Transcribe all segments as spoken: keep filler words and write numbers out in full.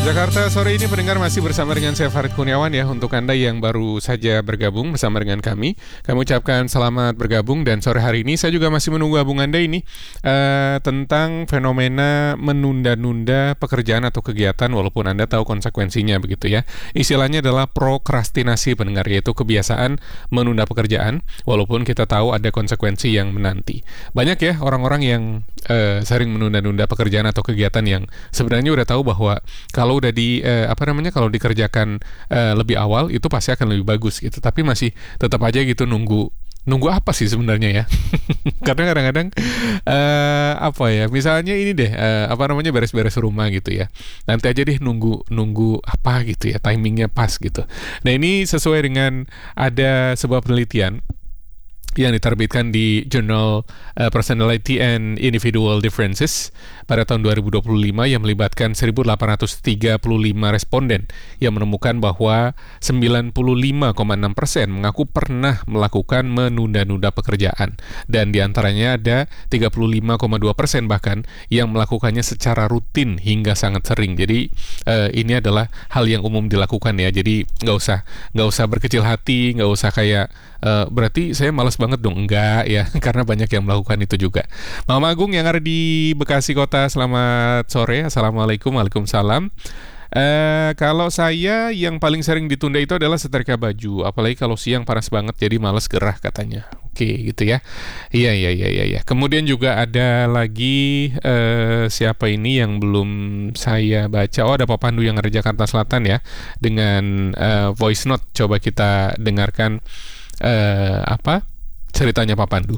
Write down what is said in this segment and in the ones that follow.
Jakarta sore ini pendengar masih bersama dengan saya Farid Kurniawan ya. Untuk Anda yang baru saja bergabung bersama dengan kami, kami ucapkan selamat bergabung. Dan sore hari ini saya juga masih menunggu gabung Anda ini uh, tentang fenomena menunda-nunda pekerjaan atau kegiatan walaupun Anda tahu konsekuensinya begitu ya. Istilahnya adalah prokrastinasi pendengar, yaitu kebiasaan menunda pekerjaan walaupun kita tahu ada konsekuensi yang menanti. Banyak ya orang-orang yang uh, sering menunda-nunda pekerjaan atau kegiatan yang sebenarnya udah tahu bahwa kalau udah di eh, apa namanya kalau dikerjakan eh, lebih awal itu pasti akan lebih bagus gitu, tapi masih tetap aja gitu nunggu nunggu apa sih sebenarnya ya. Karena kadang-kadang eh, apa ya, misalnya ini deh eh, apa namanya beres-beres rumah gitu ya, nanti aja deh nunggu nunggu apa gitu ya, timingnya pas gitu. Nah ini sesuai dengan ada sebuah penelitian yang diterbitkan di Journal uh, Personality and Individual Differences pada tahun dua ribu dua puluh lima yang melibatkan seribu delapan ratus tiga puluh lima responden yang menemukan bahwa sembilan puluh lima koma enam persen mengaku pernah melakukan menunda-nunda pekerjaan, dan diantaranya ada tiga puluh lima koma dua persen bahkan yang melakukannya secara rutin hingga sangat sering. Jadi uh, ini adalah hal yang umum dilakukan ya, jadi nggak usah nggak usah berkecil hati, nggak usah kayak uh, berarti saya malas banget dong, enggak ya, karena banyak yang melakukan itu juga. Mama Agung yang ada di Bekasi Kota, selamat sore. Assalamualaikum. Waalaikumsalam. Uh, kalau saya yang paling sering ditunda itu adalah setrika baju, apalagi kalau siang panas banget jadi malas gerah katanya. Oke gitu ya. Iya iya iya iya ya. Kemudian juga ada lagi uh, siapa ini yang belum saya baca. Oh, ada Pak Pandu yang dari Jakarta Selatan ya, dengan uh, voice note. Coba kita dengarkan uh, apa ceritanya Pak Pandu.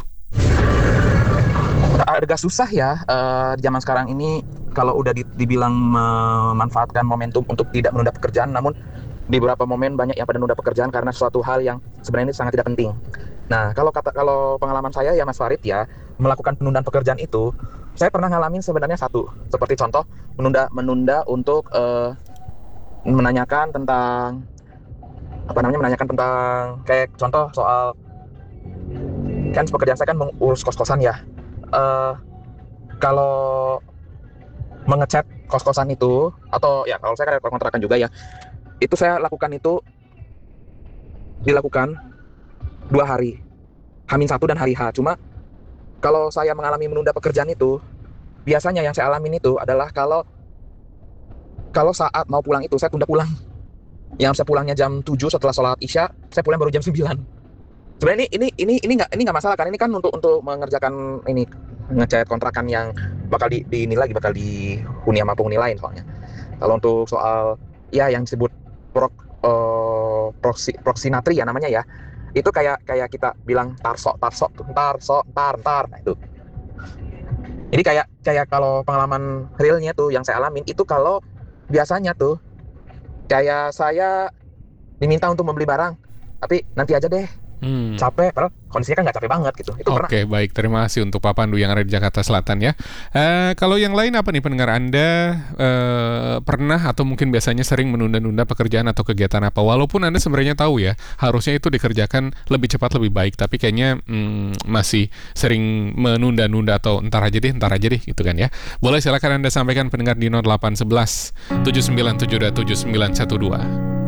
Agak susah ya uh, di zaman sekarang ini kalau udah di, dibilang memanfaatkan momentum untuk tidak menunda pekerjaan, namun di beberapa momen banyak yang pada menunda pekerjaan karena suatu hal yang sebenarnya sangat tidak penting. Nah, kalau kata kalau pengalaman saya ya Mas Farid ya, melakukan penundaan pekerjaan itu, saya pernah ngalamin sebenarnya satu, seperti contoh menunda menunda untuk uh, menanyakan tentang apa namanya menanyakan tentang kayak contoh soal, kan pekerjaan saya kan mengurus kos-kosan ya. Uh, kalau mengecat kos-kosan itu, atau ya kalau saya kan kontrakan juga ya, itu saya lakukan itu dilakukan dua hari, Hamin satu dan hari H. Cuma kalau saya mengalami menunda pekerjaan itu, biasanya yang saya alamin itu adalah kalau kalau saat mau pulang itu saya tunda pulang. Yang saya pulangnya jam tujuh setelah sholat Isya, saya pulang baru jam sembilan. Sebenarnya ini ini ini nggak ini nggak masalah, karena ini kan untuk untuk mengerjakan ini ngecat kontrakan yang bakal di, di ini lagi bakal dihuni sama penghuni lain soalnya. Kalau untuk soal ya yang disebut prok uh, proksi proksinatri ya namanya ya, itu kayak kayak kita bilang tarso tarso tuh tarso tar tar nah itu. Jadi kayak kayak kalau pengalaman realnya tuh yang saya alamin itu, kalau biasanya tuh kayak saya diminta untuk membeli barang, tapi nanti aja deh. Hmm. Capek, padahal kondisinya kan nggak capek banget gitu. Itu Oke, okay, baik. Terima kasih untuk Pak Pandu yang ada di Jakarta Selatan ya. Uh, kalau yang lain apa nih pendengar Anda uh, pernah atau mungkin biasanya sering menunda-nunda pekerjaan atau kegiatan apa? Walaupun Anda sebenarnya tahu ya, harusnya itu dikerjakan lebih cepat lebih baik, tapi kayaknya hmm, masih sering menunda-nunda atau entar aja deh, entar aja deh gitu kan ya. Boleh silakan Anda sampaikan pendengar di nol delapan satu satu tujuh sembilan tujuh dua tujuh sembilan satu dua.